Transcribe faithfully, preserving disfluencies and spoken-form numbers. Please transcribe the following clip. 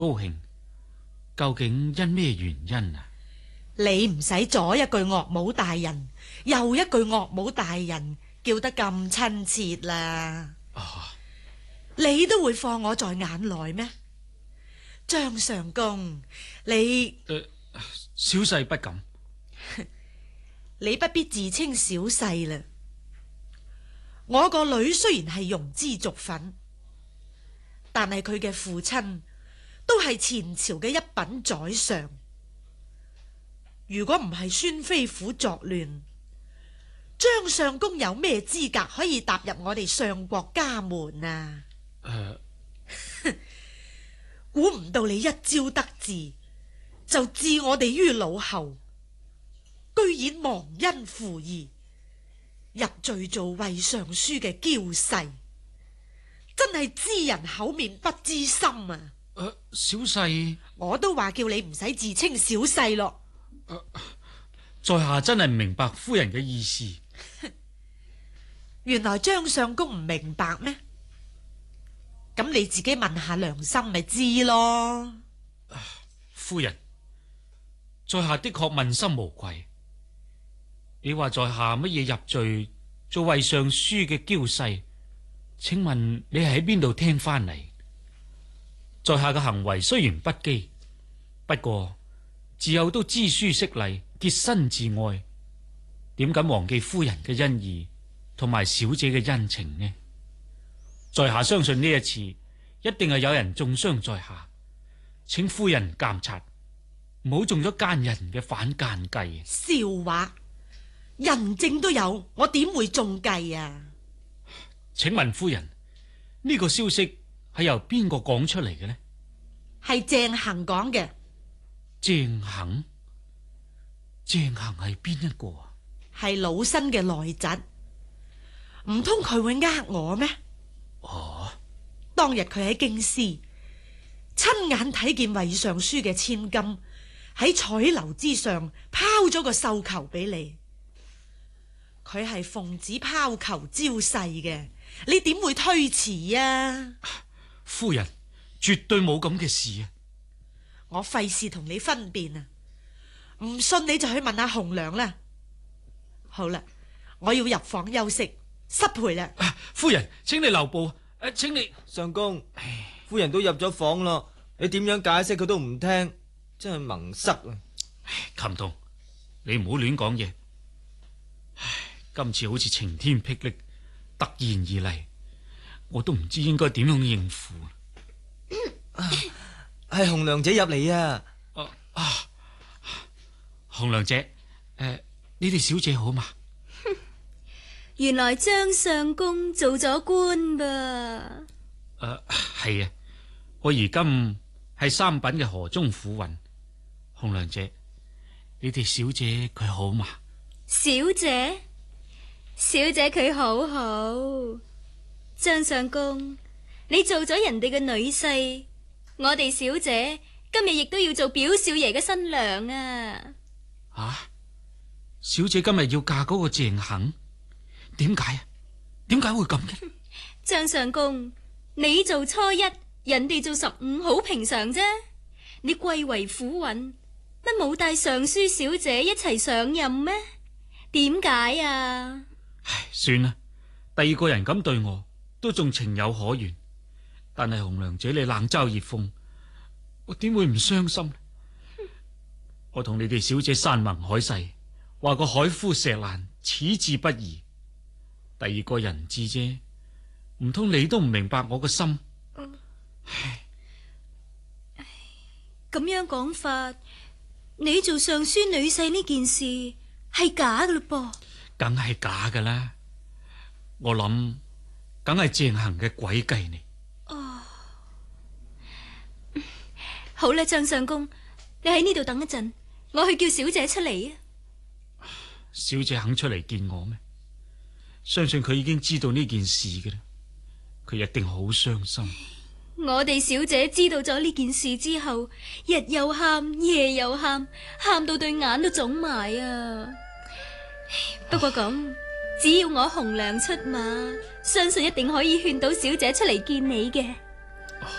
高興，究竟因咩原因啊？ 你唔使左一句岳母大人，右一句岳母大人，叫得咁親切啦。 啊， 你都會放我在眼內咩？張相公，你誒，小婿不敢。 你不必自稱小婿啦。我個女雖然係庸脂俗粉，但係佢嘅父親都係前朝嘅一品宰相。如果唔係孫飛虎作亂，張相公有咩資格可以踏入我哋相國家門啊？ 誒， 估唔到你一朝得志，就置我哋於腦後，居然忘恩負義，入贅做衛尚書嘅嬌婿，真係知人口面不知心啊！ 誒，小婿， 我都話叫你唔使自稱小婿咯。 在下真係唔明白夫人嘅意思。 原來張相公唔明白咩？咁你自己問下良心咪知咯。 夫人，在下的確問心無愧。你話在下乜嘢入贅做衛尚書嘅嬌婿？請問你係喺邊度聽翻嚟？在下嘅行為雖然不羈，不過自幼都知書識禮，潔身自愛，點敢忘記夫人嘅恩義同埋小姐嘅恩情呢？在下相信呢一次一定係有人中傷在下，請夫人監察，唔好中咗奸人嘅反間計。 笑話，人證都有，我點會中計啊？ 請問夫人，呢個消息係由邊個講出嚟嘅呢？ 係鄭恒講嘅。 鄭恒？鄭恒係邊一個啊？ 係老身嘅內侄，唔通佢會呃我咩？ 哦， 當日佢喺京師親眼睇見衛尚書嘅千金喺彩樓之上拋咗個繡球俾你，佢係奉旨拋球招婿嘅，你點會推辭啊？ 夫人絕對冇咁嘅事啊！ 我費事同你分辨啊！唔信你就去問下紅娘啦。好啦，我要入房休息，失陪啦。 啊，夫人，請你留步。誒，請你相公，夫人都入咗房咯，你點樣解釋佢都唔聽，真係蒙塞啊！ 琴童，你唔好亂講嘢。唉，今次好似晴天霹靂，突然而嚟，我都唔知應該點樣應付。 係紅娘姐入嚟啊！ 啊啊，紅娘姐，誒，你哋小姐好嘛？ 原來張相公做咗官噃。 誒，係啊，我而今係三品嘅河中府尹。紅娘姐，你哋小姐佢好嘛？ 小姐，小姐佢好好。張相公，你做咗人哋嘅女婿，我哋小姐今日亦都要做表少爺嘅新娘啊！ 啊，小姐今日要嫁嗰個鄭恒？點解啊？點解會咁嘅？ 張相公，你做初一，人哋做十五，好平常啫。你貴為府尹，乜冇帶尚書小姐一齊上任咩？點解啊？ 唉，算啦，第二個人咁對我，都仲情有可原。但係紅娘姐你冷嘲熱諷，我點會唔傷心？我同你哋小姐山盟海誓，話個海枯石爛，矢志不移。第二個人質啫，唔通你都唔明白我個心？ 嗯、 唉， 咁樣講法，你做尚書女婿呢件事係假噶嘞噃？ 梗係假噶啦！我諗，梗係鄭恒嘅詭計嚟。 哦，好啦，張相公，你喺呢度等一陣，我去叫小姐出嚟啊！ 小姐肯出嚟見我咩？相信佢已經知道呢件事嘅啦，佢一定好傷心。 我哋小姐知道咗呢件事之後，日又喊，夜又喊，喊到對眼都腫埋啊！不過咁，只要我紅娘出馬，相信一定可以勸到小姐出嚟見你嘅。